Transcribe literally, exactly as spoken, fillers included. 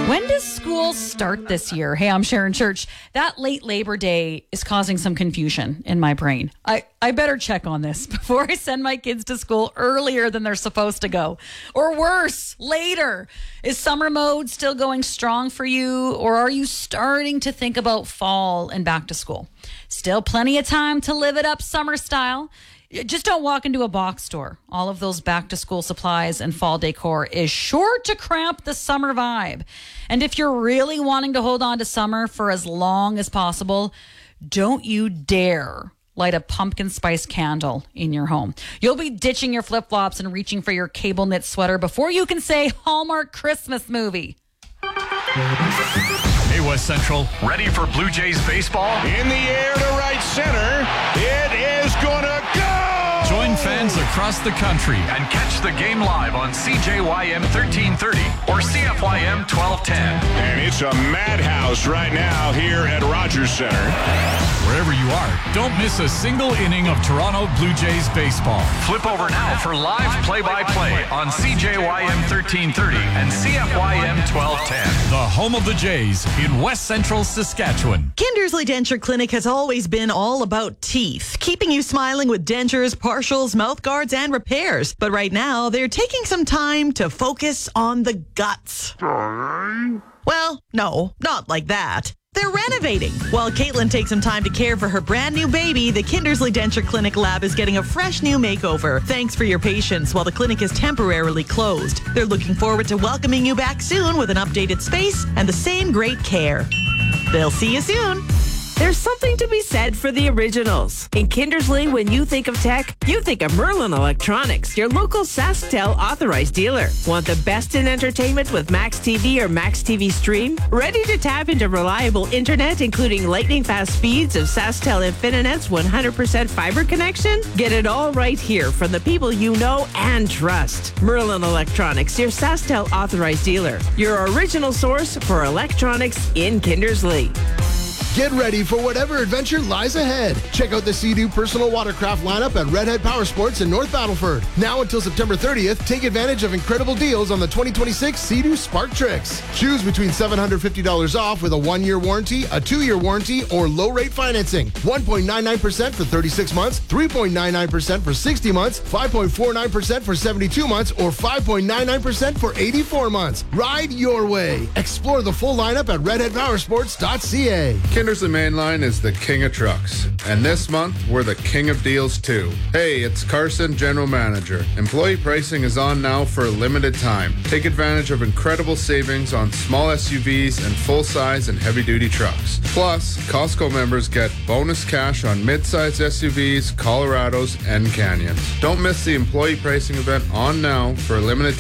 When does school start this year? Hey, I'm Sharon Church. That late Labor Day is causing some confusion in my brain. I, I better check on this before I send my kids to school earlier than they're supposed to go. Or worse, later. Is summer mode still going strong for you? Or are you starting to think about fall and back to school? Still plenty of time to live it up summer style. Just don't walk into a box store. All of those back-to-school supplies and fall decor is sure to cramp the summer vibe. And if you're really wanting to hold on to summer for as long as possible, don't you dare light a pumpkin spice candle in your home. You'll be ditching your flip-flops and reaching for your cable knit sweater before you can say Hallmark Christmas movie. Hey, West Central, ready for Blue Jays baseball? In the air to right center, it is gonna go! Join fans across the country and catch the game live on C J Y M thirteen thirty or C F Y M twelve ten. And it's a madhouse right now here at Rogers Center. Wherever you are, don't miss a single inning of Toronto Blue Jays baseball. Flip over now for live play-by-play on C J Y M thirteen thirty and C F Y M twelve ten. The home of the Jays in West Central Saskatchewan. Kindersley Denture Clinic has always been all about teeth, keeping you smiling with dentures, partials, mouth guards, and repairs. But right now, they're taking some time to focus on the guts. Well, no, not like that. They're renovating. While Caitlin takes some time to care for her brand new baby, the Kindersley Denture Clinic lab is getting a fresh new makeover. Thanks for your patience while the clinic is temporarily closed. They're looking forward to welcoming you back soon with an updated space and the same great care. They'll see you soon. There's something to be said for the originals. In Kindersley, when you think of tech, you think of Merlin Electronics, your local SaskTel authorized dealer. Want the best in entertainment with Max T V or Max T V Stream? Ready to tap into reliable internet, including lightning-fast speeds of SaskTel Infinit's one hundred percent fiber connection? Get it all right here from the people you know and trust. Merlin Electronics, your SaskTel authorized dealer. Your original source for electronics in Kindersley. Get ready for whatever adventure lies ahead. Check out the Sea-Doo personal watercraft lineup at Redhead Power Sports in North Battleford. Now until September thirtieth, take advantage of incredible deals on the twenty twenty-six Sea-Doo Spark Tricks. Choose between seven hundred fifty dollars off with a one-year warranty, a two-year warranty, or low-rate financing. one point nine nine percent for thirty-six months, three point nine nine percent for sixty months, five point four nine percent for seventy-two months, or five point nine nine percent for eighty-four months. Ride your way. Explore the full lineup at redhead power sports dot c a. Kindersley Mainline is the king of trucks, and this month we're the king of deals too. Hey, it's Carson, General Manager. Employee pricing is on now for a limited time. Take advantage of incredible savings on small S U Vs and full-size and heavy-duty trucks. Plus, Costco members get bonus cash on mid-size S U Vs, Colorados, and Canyons. Don't miss the employee pricing event on now for a limited